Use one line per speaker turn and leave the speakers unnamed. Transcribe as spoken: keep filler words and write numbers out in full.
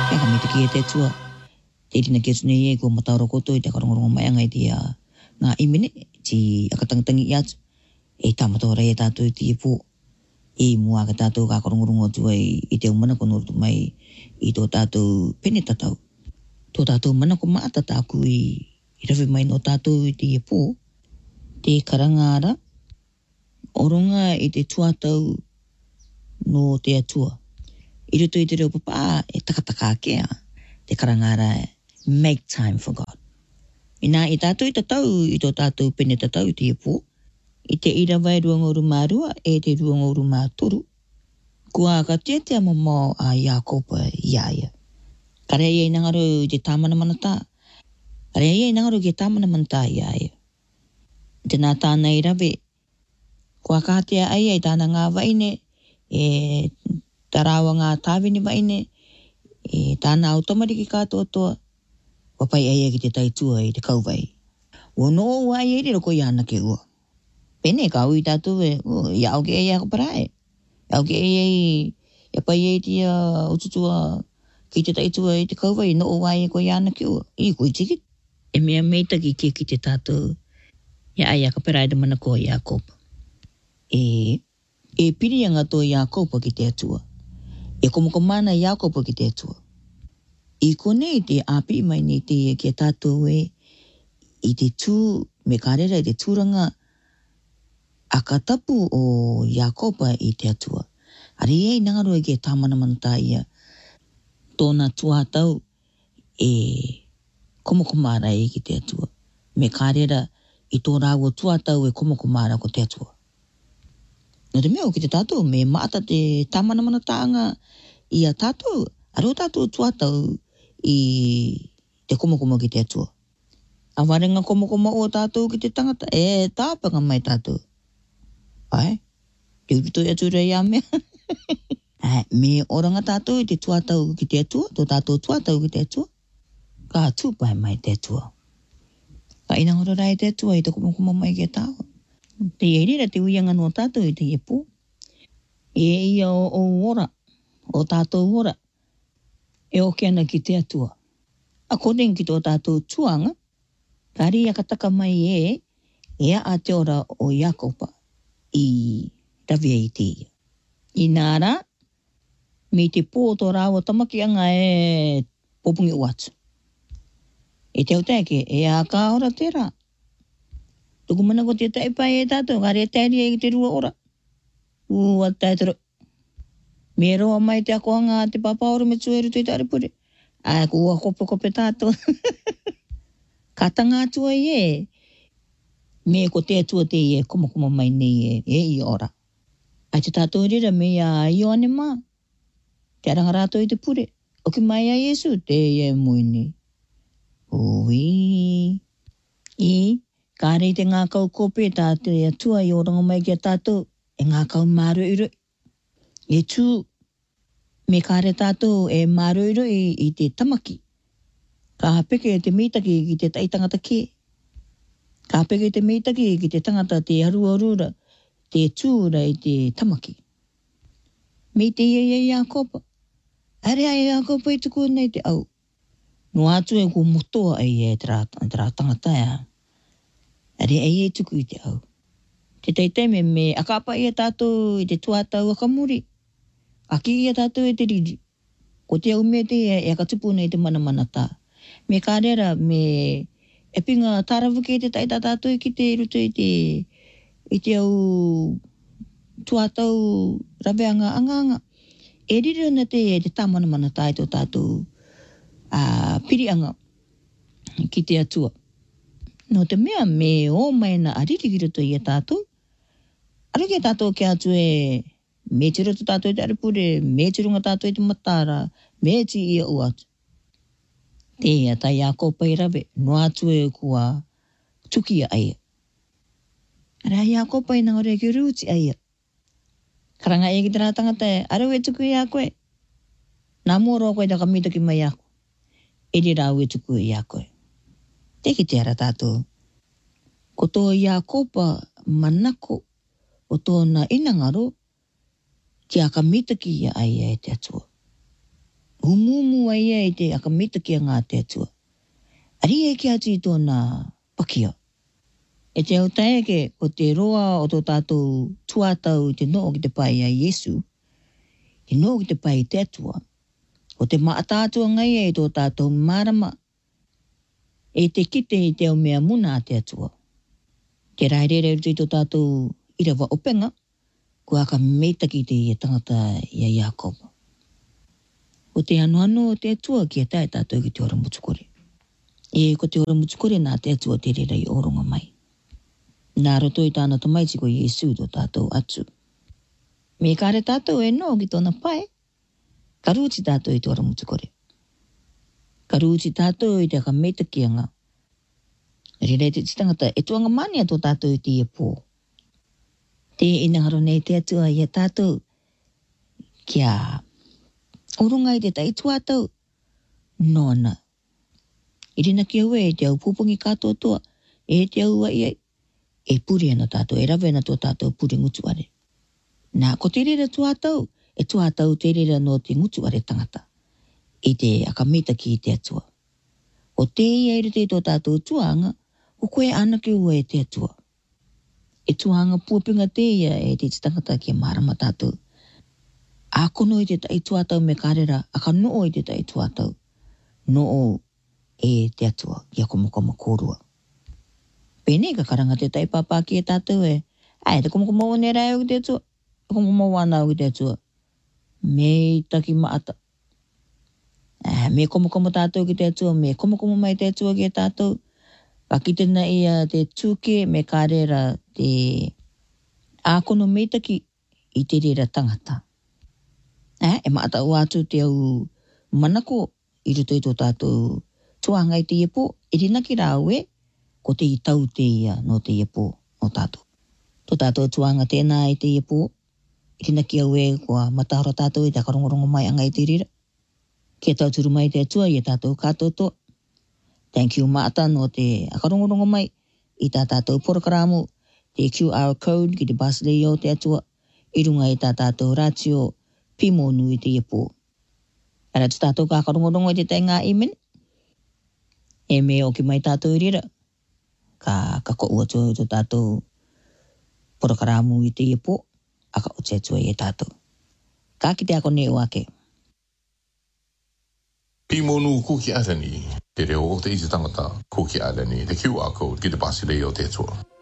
Kia ka mita ki e te tua. Te rina kia tune e ko matauro koto i te karongorongo mai angai te a ngā imene ti akatangatangi i atu. E tamatora e tātou i te pō. E mua ka tātou ka karongorongo tua i, i te umana ko norutu mai i tō tātou pene tatau. Tō tātou mana ko maata tāku i, i rawe mai no tātou i te pō. Te karangara, oronga i te tuatau no te atua. I ruto i te reo papa e takataka kea. Te karangara make time for God. I nā i tātou i tatau i tō tātou pene tatau i te pō. I te ira vai ruanga uru mārua e te ruanga uru mātoru. Kua ka tia te amamau a Iakopa iaia. Kare ia i nangaro i te tāmana manata. Kare ia i nangaro i te tāmana manata iaia. Te nā tāna i rawe. Kua kātea ai ai tāna ngā waine, e tarawa ngā tāwini waine, e tāna automariki kātoa toa, wapai ai ki te taitua i te kauwai. Wono wai e riro ko i ana ke ua. Pene ka ui tātou e, i au ke ei ako parae. Au ke ei ei, ia pai ei tia ututua ki te taitua i te kauwai, no wai e ko i ana ke ua. I kui tiki. E mea meitaki kia ki te tātou. Ia ai aka parae de mana ko i a kopa. E, e pirianga tō i a kopa ki te atua. E komoko mana i a kopa ki te atua. I kone i te api mai ni te e kia tātou e i te tū, me kārera i te tūranga a katapu o Iakopa i te atua. Ari ei nangaro e kia tāmana manata ia tōna tuatau e komoko mara e ki te atua. Me kārera i tō rāua tuatau e komoko mara ko te atua. No te mea o ki te tātou, me maata te tāmana manataanga i a tātou, aro tātou tuatau i te komokoma ki te atua. A warenga komokoma o tātou ki te tangata, e tāpanga mai tātou. Ai, te urito i atura i a mea. Ai, me oranga tātou i te tuatau ki te atua, tō tātou tuatau ki te atua, ka tūpai mai te atua. Ka inangora rai te atua i te komokoma mai ki a tāua. Te eirera te uianga no tātou i te epo. E ia o, o ora, o tātou ora, e o ana ki te atua. According ki tō tātou tuanga, kari a kataka mai e, ea a te ora o Iakopa i rawia i te ia. I nāra, me te pō tō rāua tamaki anga e popungi uatu. E te autake, e a ka ora te rā. Tuku mana ko te taipai e tātou, kare e tēri e te rua ora. Ua tātoro. Me roa mai te akoanga te papaoro me tueru te taripure. A kua kope kope tātou. Ka tanga atua i e. Me ko te atua te i e, koma koma mai nei e, e i ora. Ai te tātou rira me a i o ane mā. Te aranga rātou i te pure. O ki mai a Iesu, te i e muini. Ui. I. Ka rei te ngā kau kope tā te atua i oranga mai ki a tātou, e ngā kau māru iru. E tū, me ka re tātou e māru iru i, i te tamaki. Ka hapeke te meitaki ki te taitangata ke. Ka hapeke te meitaki ki te tangata te harua rura, te tūra i te tamaki. Me te ia ia ia kopa. Are ai ia kopa i tuku nei te au. No atu e ko motoa ai e te rā tangata ea. Are ai e tuku i te au. Te teitei me me akapa i a tātou i te tuatau a kamuri. Aki i a tātou i te riri. Ko te au me te e, e akatupu nei te mana mana tā. Me kārera me e pinga tāravuke i te taita tātou ki te ruto i te i te au tuatau raweanga anganga. E riri ana te e te tāmana mana tā i tō tātou a pirianga ki te atua. No te mea me o mai na ariri ki roto i a tātou. Aru ki a tātou ki atu e me te roto tātou i te aripure, me te runga tātou i te matara, me te ia u atu. Te ia tai a kopa i rawe, no atu e kua tuki a aia. Ara i a kopa i nangore ki ruti a ia. Karanga e ki te rā tangata e, aru e tuku i a koe. Nā mōro koe taka mita ki mai ako. E re rau e tuku i a koe. Te ki te ara tātou. Ko tō i a kopa manako o tōna inangaro ki a ka mitaki i a ai e te atua. Umumu ai e te aka mita kia ngā te atua. Ari e kia ati tōna pakia. E te au tae ke o te roa o tō tātou tuatau te noo ki te pai a Yesu. I noo ki te pai te atua. O te maatātua ngai e tō tātou marama. E te kite i te au mea muna te atua. Ke rairere rutu i tō tātou irawa openga. Kua aka meitaki te i tangata i a Iakoba. O te anu anu o te atua ki a tae tātou ki te ora mutukore. E ko te ora mutukore nā te atua te rera i oronga mai. Nā roto i tāna tamaiti ko Yesu tō tātou atu. Me kāre tātou e no ki tōna pai. Karuti tātou i te ora mutukore. Karuti tātou i te aka meitakianga. Rere te tangata e tuanga mania tō tātou i te ia pō. Te inaharo nei te atua i a tātou kia orunga i te tai tuatau nona. I rina ki aue e te au pupungi kātoa toa e te au ai ai e puri ana tātou e rawe ana tō tātou puri ngutuare. Nā ko te rera tuatau e tuatau te rera no te ngutuare tangata i te akamita ki i te atua. O te ia i rute tō tātou tuanga o koe ana ki ua e te atua. E tuanga puapinga te ia e te tangata ki a marama tātou. A kono i te tai tuatau me karera, a ka noo i te tai tuatau. Noo e te atua ki a komokoma kōrua. Pene ka karanga te tai pāpā ki e tātou e, ai te komokoma o ne rai o ki te atua, te komokoma wana o ki te atua. Me i taki maata. Ah, me komokoma tātou ki te atua, me komokoma mai te atua ki e tātou. Ka kitena ia te tūke me karera te ākono meitaki i te rera tangata. Eh, e maata o atu te au manako i ruto i tō tātou tuanga i te iepo, e rina ki rāue ko te i tau te ia no te iepo o tātou. Tō tātou tuanga tēnā i te iepo, i rina ki aue kua matahara tātou i te akarongorongo mai anga i te rira. Kia tau turu mai te atua i a tātou kātoto. Thank you maata no te akarongorongo mai i tā tātou porokaramu, te Q R code ki te Basilei o te atua, i runga i tā tātou ratio pimo nui te iepo. Ara tu tātou ka akarongorongo i te tainga imen. E me o ki mai tātou i rira. Ka kako ua tua i tō tātou porokaramu i te iepo, aka o te atua i e tātou. Ka ki te ako ne o ake.
Pimonu kuki arani, te reo o te iti tangata kuki arani, te Q R code ki te Basilei o te atua.